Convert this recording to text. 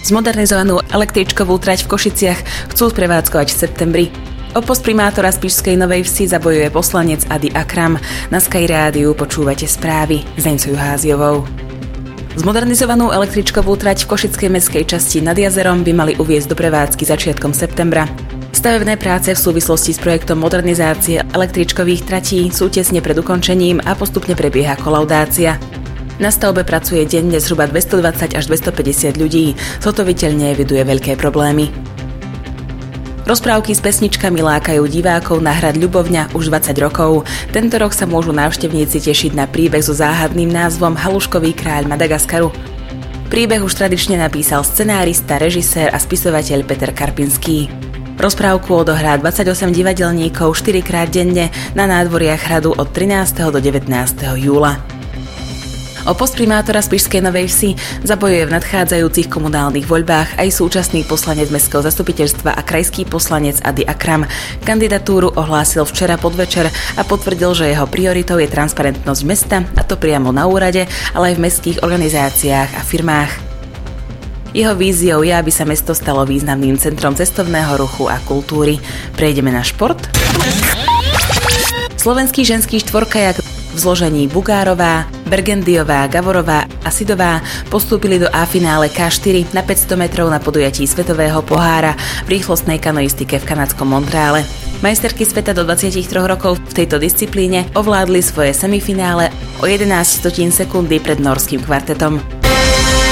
Zmodernizovanú električkovú trať v Košiciach chcú prevádzkovať v septembri. O post primátora Spišskej Novej Vsi zabojuje poslanec Adi Akram. Na Sky Rádiu počúvate správy s Nencou Háziovou. Zmodernizovanú električkovú trať v košickej mestskej časti nad jazerom by mali uviesť do prevádzky začiatkom septembra. Stavebné práce v súvislosti s projektom modernizácie električkových tratí sú tesne pred ukončením a postupne prebieha kolaudácia. Na stavbe pracuje denne zhruba 220 až 250 ľudí. Zhotoviteľ eviduje veľké problémy. Rozprávky s pesničkami lákajú divákov na hrad Ľubovňa už 20 rokov. Tento rok sa môžu návštevníci tešiť na príbeh so záhadným názvom Haluškový kráľ Madagaskaru. Príbeh už tradične napísal scenárista, režisér a spisovateľ Peter Karpinský. Rozprávku odohrá 28 divadelníkov 4-krát denne na nádvoriach hradu od 13. do 19. júla. O post primátora Spišskej Novej Vsi zabojuje v nadchádzajúcich komunálnych voľbách aj súčasný poslanec mestského zastupiteľstva a krajský poslanec Adi Akram. Kandidatúru ohlásil včera podvečer a potvrdil, že jeho prioritou je transparentnosť mesta, a to priamo na úrade, ale aj v mestských organizáciách a firmách. Jeho víziou je, aby sa mesto stalo významným centrom cestovného ruchu a kultúry. Prejdeme na šport. Slovenský ženský štvorkajak v zložení Bugárová, Bergendiová, Gavorová a Sidová postúpili do A-finále K4 na 500 metrov na podujatí Svetového pohára v rýchlostnej kanoistike v kanadskom Montreale. Majsterky sveta do 23 rokov v tejto disciplíne ovládli svoje semifinále o 11 sekundy pred norským kvartetom.